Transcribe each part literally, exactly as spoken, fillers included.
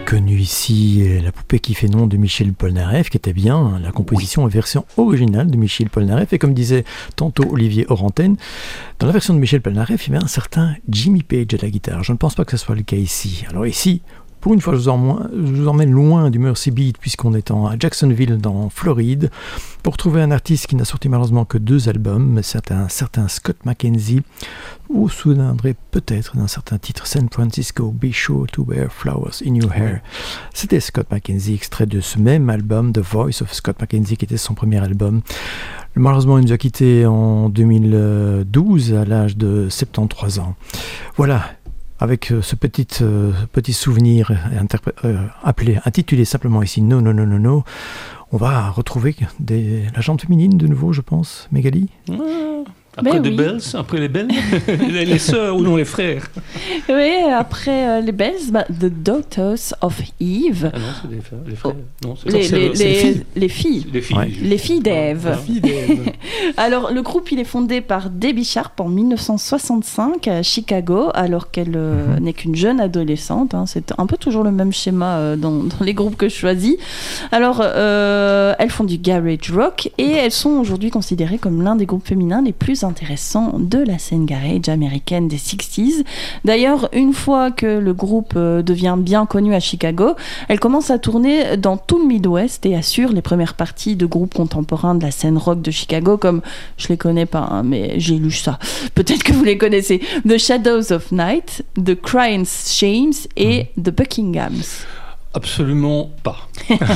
connu ici la poupée qui fait nom de Michel Polnareff, qui était bien la composition et version originale de Michel Polnareff. Et comme disait tantôt Olivier Orantène, dans la version de Michel Polnareff, il y avait un certain Jimmy Page à la guitare. Je ne pense pas que ce soit le cas ici. Alors ici, pour une fois, je vous, en, je vous emmène loin du Mercy Beat, puisqu'on est en, à Jacksonville, dans Floride, pour trouver un artiste qui n'a sorti malheureusement que deux albums, mais c'est un certain Scott McKenzie. Vous vous souviendrez peut-être d'un certain titre, San Francisco, Be Sure to Wear Flowers in Your Hair. C'était Scott McKenzie, extrait de ce même album, The Voice of Scott McKenzie, qui était son premier album. Malheureusement, il nous a quittés en deux mille douze, à l'âge de soixante-treize ans. Voilà. Avec ce petit, euh, petit souvenir interpré- euh, appelé, intitulé simplement ici No, No, No, No, No, on va retrouver des, la jante féminine de nouveau, je pense, Magali. Ah, après des oui. Bells, après les Bells, les, les sœurs ou non les frères. Oui, après euh, les Bells, bah, The Daughters of Eve. Ah non, c'est des frères. Les, frères. Oh. Non, c'est les, c'est, les, c'est les filles. Les filles. Les filles, ouais. les filles d'Ève. Les filles d'Ève. Alors, le groupe, il est fondé par Debbie Sharp en dix-neuf cent soixante-cinq à Chicago, alors qu'elle euh, mm-hmm. n'est qu'une jeune adolescente. Hein. C'est un peu toujours le même schéma euh, dans, dans les groupes que je choisis. Alors, euh, elles font du garage rock et elles sont aujourd'hui considérées comme l'un des groupes féminins les plus intéressants de la scène garage américaine des sixties. D'ailleurs, une fois que le groupe euh, devient bien connu à Chicago, elle commence à tourner dans tout le Midwest et assure les premières parties de groupes contemporains de la scène rock de Chicago, comme, je les connais pas, hein, mais j'ai lu ça. Peut-être que vous les connaissez. The Shadows of Night, The Crying Shames et The Buckinghams. Absolument pas.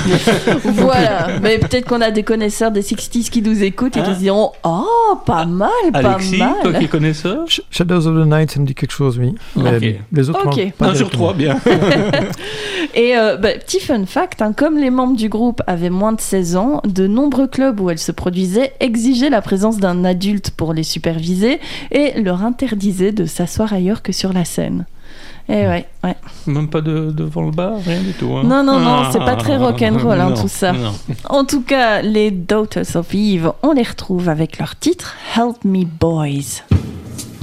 Voilà, mais peut-être qu'on a des connaisseurs des sixties qui nous écoutent et hein? qui se diront « Oh, pas mal, Alexis, pas mal !» toi qui es connaisseur? Sh- Shadows of the Night, ça me dit quelque chose, oui. Okay. Les autres, okay. pas un sur trois, bien. Et euh, bah, petit fun fact, hein, comme les membres du groupe avaient moins de seize ans, de nombreux clubs où elles se produisaient exigeaient la présence d'un adulte pour les superviser et leur interdisaient de s'asseoir ailleurs que sur la scène. Eh ouais, ouais. Même pas de, devant le bar, rien du tout. Hein. Non, non, non, ah, c'est pas très rock'n'roll, hein, non, tout ça. Non. En tout cas, les Daughters of Eve, on les retrouve avec leur titre Help Me Boys.